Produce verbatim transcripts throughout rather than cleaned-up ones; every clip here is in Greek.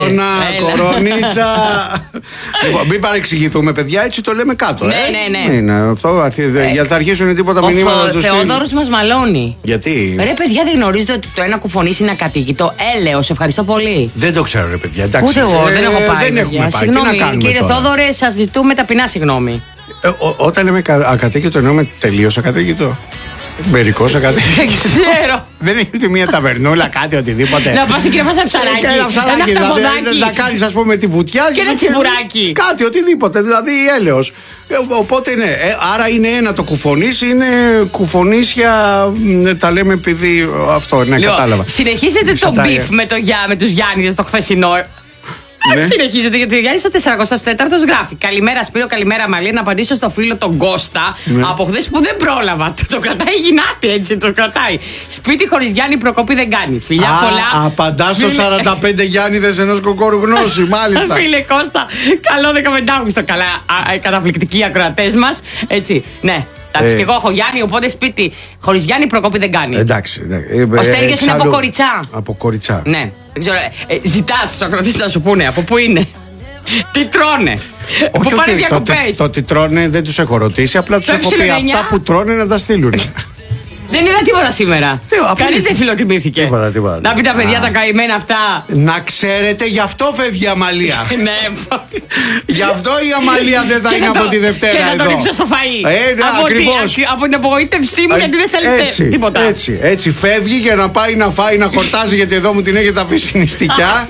Να, κορονίτσα. Λοιπόν, μην παρεξηγηθούμε, παιδιά, έτσι το λέμε κάτω. Ναι, ε? ναι, ναι. Είναι αυτό, γιατί θα αρχίσουν τίποτα μηνύματα του στυλ. Ο Θεόδωρος μας μαλώνει. Γιατί? Ρε, παιδιά, δεν γνωρίζετε ότι το ένα κουφονίσι είναι ακατοίκητο? Έλεος, ευχαριστώ πολύ. Δεν το ξέρω, ρε παιδιά. Εντάξει. Ούτε εγώ, ε, δεν έχω πάει. Δεν έχουμε πάει. Συγγνώμη, κύριε Θόδωρε, σας ζητούμε ταπεινά συγγνώμη. Ε, ό, όταν λέμε ακατοίκητο, εννοούμε τελείως ακατοίκητο. Μερικώς ακατοίκητο. Δεν ξέρω. Δεν έχει ούτε μία ταβερνούλα, κάτι, οτιδήποτε. Να πας εκεί να φας ένα ψαράκι. Ένα ψαράκι, δηλαδή να κάνεις, ας πούμε, τη βουτιά και ένα τσιμπουράκι. Κάτι, οτιδήποτε, δηλαδή έλεος. Οπότε ναι, άρα είναι ένα το κουφονίσι, είναι κουφονίσια, τα λέμε επειδή αυτό, ναι, κατάλαβα. Συνεχίζετε το μπιφ με τους Γιάννηδες το χθεσινό. Ναι. Συνεχίζεται, γιατί ο Γιάννης ο σαρανταbốn τέταρτος γράφει: Καλημέρα Σπύρο, καλημέρα Μαλή. Να απαντήσω στο φίλο τον Κώστα, ναι, από χθες που δεν πρόλαβα. Το, το κρατάει γυνάτη, έτσι το κρατάει. Σπίτι χωρίς Γιάννη προκοπή δεν κάνει. Φιλιά Α, πολλά. Απαντά στο σαράντα πέντε Γιάννηδες ενός κοκόρου γνώση, μάλιστα. Φίλε Κώστα, καλό δεκαπέντε Αύγουστο. Καλά, α, καταπληκτικοί ακροατές μας. Έτσι, ναι. Εντάξει, ε, και εγώ έχω Γιάννη, οπότε σπίτι χωρίς Γιάννη προκόπη δεν κάνει. Εντάξει. Ε, ο Στέργιος ε, είναι από Κοριτσά. Από Κοριτσά. Ναι. Δεν ξέρω. Ε, ζητάς στους ακροατές να σου πούνε από πού είναι. Τι τρώνε. Όχι, που πάνε διακοπές. Το, το τι τρώνε δεν τους έχω ρωτήσει. Απλά τους έχω πει αυτά που τρώνε να τα στείλουν. Δεν είδα τίποτα σήμερα. Κανείς δεν φιλοτιμήθηκε. Τίποτα, τίποτα. Να πει τα παιδιά τα καημένα αυτά. Να ξέρετε, γι' αυτό φεύγει η Αμαλία. Ναι. Γι' αυτό η Αμαλία δεν θα είναι από τη Δευτέρα εδώ. Και να τον ρίξω στο φαΐ. Ακριβώς. Από την απογοήτευσή μου, γιατί δεν στέλνετε τίποτα. Έτσι, έτσι φεύγει για να πάει να φάει, να χορτάζει, γιατί εδώ μου την έχετε αφήσει νηστικιά.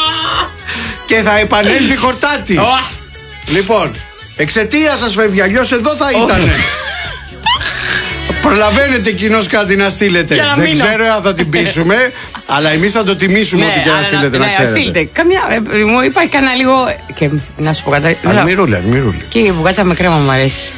Και θα επανέλθει χορτάτη. Λοιπόν, εξαιτία σας φεύγει, αλλιώς εδώ θα ήτανε. Προλαβαίνετε κοινώς κάτι να στείλετε. Να δεν μείνω. ξέρω αν θα την πείσουμε, αλλά εμείς θα το τιμήσουμε, ναι, ότι και να στείλετε, ναι, να ξέρετε. Στείλτε. Καμιά, ε, μου είπα κανένα λίγο. Και να σου πω κάτι. Αλμυρούλη, αλμυρούλη. Και η μπουγάτσα με κρέμα μου αρέσει.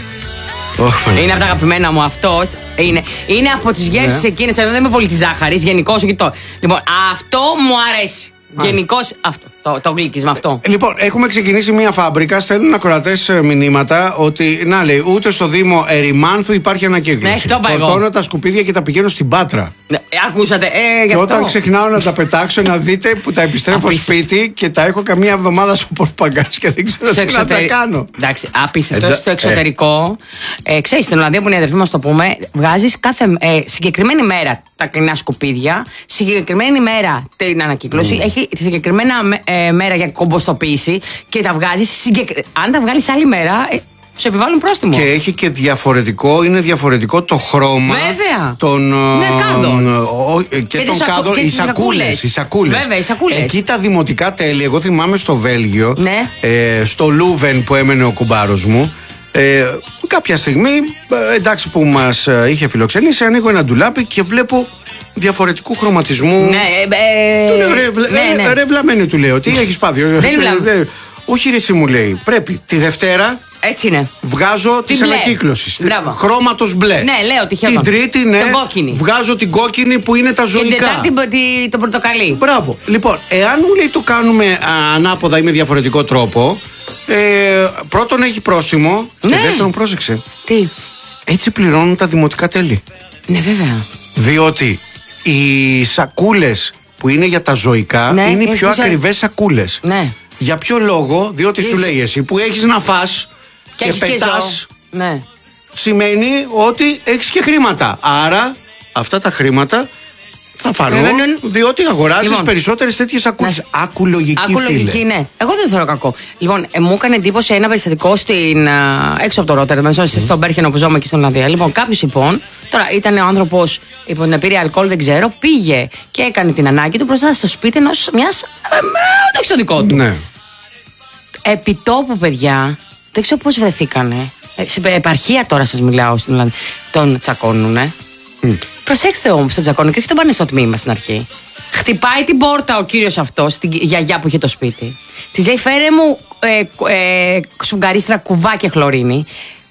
Oh, είναι από τα αγαπημένα μου αυτός. Είναι, είναι από τις γεύσεις, ναι, εκείνες. Εδώ δεν είμαι πολύ τη ζάχαρη. Γενικώς και το. Λοιπόν, αυτό μου αρέσει. Γενικώς αυτό. Το, το γλύκισμα αυτό. Λοιπόν, έχουμε ξεκινήσει μια φάμπρικα. Στέλνουν ακροατές μηνύματα ότι, να λέει, ούτε στο Δήμο Ερημάνθου υπάρχει ανακύκλωση. Ναι, φορτώνω τα σκουπίδια και τα πηγαίνω στην Πάτρα. Ναι, ακούσατε. Ε, και όταν ξεχνάω να τα πετάξω, να δείτε που τα επιστρέφω σπίτι και τα έχω καμία εβδομάδα στο πορτπαγκάζ και δεν ξέρω τι να τα κάνω. Εντάξει, απίστευτο. Ε, στο εξωτερικό, ε, ε, ξέρεις, στην Ολλανδία που είναι η αδερφή μας, το πούμε, βγάζεις κάθε ε, συγκεκριμένη μέρα τα κλεινά σκουπίδια, συγκεκριμένη μέρα την ανακύκλωση, mm. έχει τη συγκεκριμένα ε, μέρα για κομποστοποίηση και τα βγάζεις. Συγκεκρι... Αν τα βγάλεις άλλη μέρα, ε, σου επιβάλλουν πρόστιμο. Και έχει και διαφορετικό, είναι διαφορετικό το χρώμα. Βέβαια. Των, ναι, κάδων. Ο, και, και των κάδων. Οι σακούλες. Οι σακούλες. Βέβαια, οι σακούλες. Εκεί τα δημοτικά τέλη, εγώ θυμάμαι στο Βέλγιο, ναι, ε, στο Λούβεν που έμενε ο κουμπάρος μου. Ε, κάποια στιγμή, εντάξει, που μας είχε φιλοξενήσει, ανοίγω ένα ντουλάπι και βλέπω διαφορετικού χρωματισμού. Ναι, ε, του λέω, ρε, ναι, ναι. ρε βλαμένη, του λέω, τι έχεις πάθει? Δεν όχι, ρε, εσύ, μου λέει, πρέπει τη Δευτέρα. Έτσι είναι. Βγάζω τη ανακύκλωση. Χρώματος μπλε. Ναι, λέω τυχαία. Την Τρίτη, ναι. Κόκκινη. Βγάζω την κόκκινη που είναι τα ζωικά. Την Τετάρτη το πορτοκαλί. Μπράβο. Λοιπόν, εάν μου λέει το κάνουμε α, ανάποδα ή με διαφορετικό τρόπο, ε, πρώτον έχει πρόστιμο. Ναι. Και δεύτερον, πρόσεξε. Τι? Έτσι πληρώνουν τα δημοτικά τέλη. Ναι, βέβαια. Διότι οι σακούλες που είναι για τα ζωικά, ναι, είναι οι πιο ακριβές σακούλες. Ναι. Για ποιο λόγο? Διότι Είσαι. σου λέει εσύ που έχεις να φας και, και πετάς, ναι, σημαίνει ότι έχεις και χρήματα. Άρα αυτά τα χρήματα θα φανούν, διότι αγοράζεις λοιπόν περισσότερες τέτοιες σακούλες. Ναι. Ακουλογική, Ακουλογική, φίλε. Ναι. Εγώ δεν το θέλω κακό. Λοιπόν, ε, μου έκανε εντύπωση ένα περιστατικό στην, α, έξω από το Ρότερνταμ, mm. στον Μπέρχενο που ζούμε και στην Ολλανδία. Λοιπόν, κάποιος λοιπόν, τώρα ήταν ο άνθρωπος υπό την επίρρεια αλκοόλ, δεν ξέρω, πήγε και έκανε την ανάγκη του μπροστά στο σπίτι ενός μιας. Ε, ε, όχι στο δικό του. Ναι. Επιτόπου, παιδιά, δεν ξέρω πώς βρεθήκανε. Ε, σε επαρχία τώρα σας μιλάω στην Ολλανδία. Τον τσακώνουνε. Mm. Προσέξτε όμως τον τσακώνουν και όχι τον πάνε στο τμήμα στην αρχή. Χτυπάει την πόρτα ο κύριος αυτός, την γιαγιά που είχε το σπίτι. Της λέει, φέρε μου ε, ε, σφουγγαρίστρα κουβά και χλωρίνη.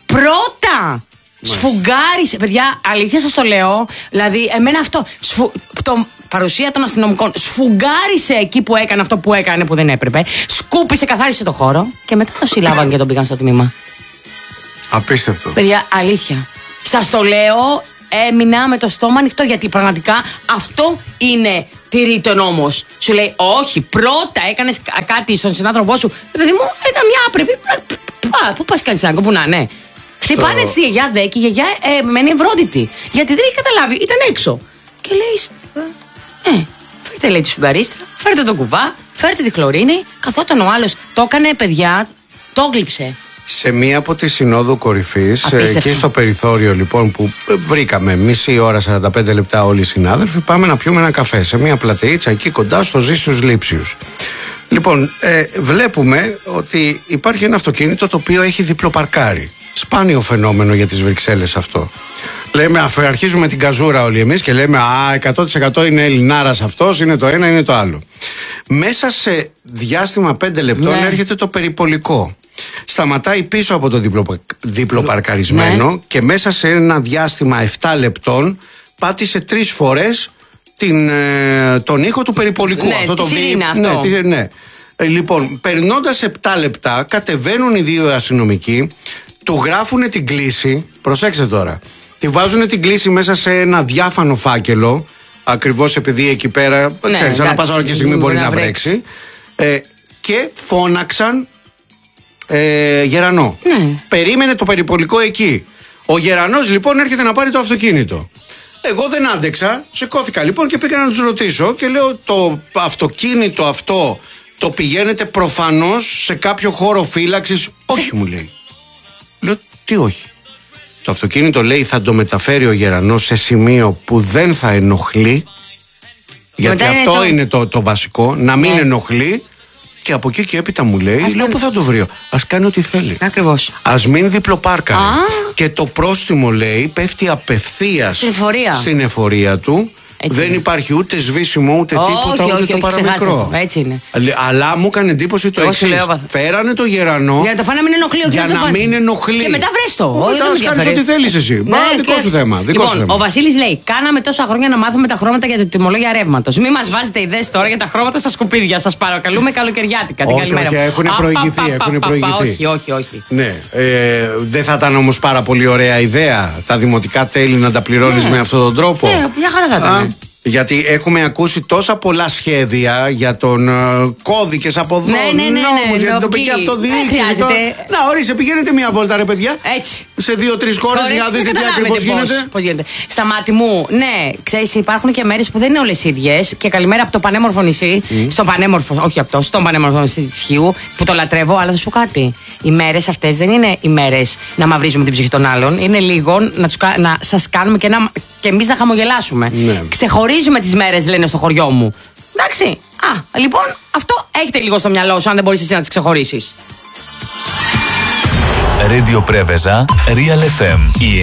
Πρώτα! Σφουγγάρισε, παιδιά, αλήθεια σας το λέω. Δηλαδή, εμένα αυτό. Σφου, το, παρουσία των αστυνομικών. Σφουγγάρισε εκεί που έκανε αυτό που έκανε που δεν έπρεπε. Σκούπισε, καθάρισε το χώρο. Και μετά το συλλάβαν και τον πήγαν στο τμήμα. Απίστευτο. Παιδιά, αλήθεια. Σας το λέω, έμεινα με το στόμα ανοιχτό. Γιατί πραγματικά αυτό είναι τηρεί τον νόμο. Σου λέει, όχι, πρώτα έκανε κάτι στον συνάνθρωπό σου. Παιδί μου, ήταν μια άπρεπη. Πού πα κάνει ένα κομπού να, ναι. Χτυπάνε στη γιαγιά δε και η γιαγιά ε, μένει ευρώντητη. Γιατί δεν έχει καταλάβει, ήταν έξω. Και λέει, ε, φέρτε λέει τη σουγκαρίστρα, φέρτε τον κουβά, φέρτε τη χλωρίνη. Καθόταν ο άλλο, το έκανε παιδιά, το γλύψε. Σε μία από τη Συνόδου Κορυφής, εκεί στο περιθώριο λοιπόν που βρήκαμε μισή ώρα, σαράντα πέντε λεπτά όλοι οι συνάδελφοι, πάμε να πιούμε ένα καφέ σε μία πλατεΐτσα εκεί κοντά στο Ζήσιους Λήψιους. Λοιπόν, ε, βλέπουμε ότι υπάρχει ένα αυτοκίνητο το οποίο έχει διπλοπαρκάρει. Σπάνιο φαινόμενο για τις Βρυξέλλες αυτό. Λέμε, αρχίζουμε την καζούρα όλοι εμείς και λέμε, α, εκατό τοις εκατό είναι Ελληνάρας αυτός, είναι το ένα, είναι το άλλο. Μέσα σε διάστημα πέντε λεπτών ναι. έρχεται το περιπολικό. Σταματάει πίσω από το διπλο, διπλοπαρκαρισμένο ναι. και μέσα σε ένα διάστημα επτά λεπτών πάτησε τρεις φορές την, ε, τον ήχο του περιπολικού. Ναι, αυτό το βι... αυτό. Ναι, ναι. Ε, λοιπόν, περνώντας επτά λεπτά, κατεβαίνουν οι δύο αστυνομικοί, του γράφουν την κλήση. Προσέξτε τώρα. Τη βάζουν την κλήση μέσα σε ένα διάφανο φάκελο, ακριβώς επειδή εκεί πέρα, ναι, ξέρεις, ανά πάσα ώρα και στιγμή μπορεί να βρέξει. βρέξει. Ε, και φώναξαν ε, Γερανό. Ναι. Περίμενε το περιπολικό εκεί. Ο Γερανός λοιπόν έρχεται να πάρει το αυτοκίνητο. Εγώ δεν άντεξα, σηκώθηκα λοιπόν και πήγα να τους ρωτήσω και λέω, το αυτοκίνητο αυτό το πηγαίνετε προφανώς σε κάποιο χώρο φύλαξης? Όχι, μου λέει. Λέω, τι όχι? Το αυτοκίνητο, λέει, θα το μεταφέρει ο Γερανός σε σημείο που δεν θα ενοχλεί. Γιατί είναι αυτό το... είναι το, το βασικό, να μην yeah. ενοχλεί. Και από εκεί και έπειτα μου λέει, ας λέω, πού θα το βρει? Ας κάνει ό,τι θέλει. Ακριβώς. Ας μην διπλοπάρκαρε. Ah. Και το πρόστιμο, λέει, πέφτει απευθείας στην εφορία, στην εφορία του. Έτσι δεν είναι. Υπάρχει ούτε σβήσιμο ούτε όχι, τίποτα, ούτε όχι, το όχι, παραμικρό. Έτσι είναι. Αλλά μου έκανε εντύπωση το εξής. Φέρανε το Γερανό για να το πάνε να μην ενοχλεί. Για να μην ενοχλεί. Και μετά βρες το. Μετά κάνεις ό,τι θέλεις εσύ. Μα δικό σου θέμα. Λοιπόν, ο Βασίλης λέει: κάναμε τόσα χρόνια να μάθουμε τα χρώματα για τα τιμολόγια ρεύματος. Μην μας βάζετε ιδέες τώρα για τα χρώματα στα σκουπίδια. Σας παρακαλούμε καλοκαιριάτικα. Την καλημέρα. Έχουν προηγηθεί. Όχι, όχι, όχι. Δεν θα ήταν όμως πάρα πολύ ωραία ιδέα τα δημοτικά τέλη να τα πληρώνεις με αυτόν τον τρόπο? Ναι, μια χαρά θα ήταν. Γιατί έχουμε ακούσει τόσα πολλά σχέδια για τον uh, κώδικες από εδώ, ναι, ναι, ναι, ναι, για την τοπική αυτοδιοίκηση. Το... Να, ορίστε, πηγαίνετε μια βόλτα, ρε παιδιά. Έτσι. Σε δύο-τρεις χώρες για να δείτε τι ακριβώς γίνεται. Πώς γίνεται. Στα μάτι μου, ναι, ξέρεις, υπάρχουν και μέρες που δεν είναι όλες ίδιες. Και καλημέρα από το πανέμορφο νησί. Mm. Στο πανέμορφο, όχι από το, στον πανέμορφο νησί της Χίου, που το λατρεύω, αλλά θα σου πω κάτι. Οι μέρες αυτές δεν είναι οι μέρες να μαυρίζουμε την ψυχή των άλλων. Είναι λίγο να, τους, να σας κάνουμε και, να, και εμείς να χαμογελάσουμε. Ναι. Ξεχωρίζουμε τις μέρες, λένε στο χωριό μου. Εντάξει. Α, λοιπόν, αυτό έχετε λίγο στο μυαλό σου, αν δεν μπορείς εσύ να τις ξεχωρίσεις. Radio Preveza, Real εφ εμ.